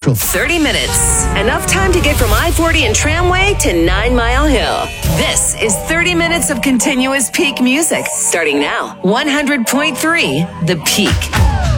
30 minutes. Enough time to get from I-40 and Tramway to 9 Mile Hill. This is 30 minutes of continuous peak music. Starting now, 100.3 The Peak.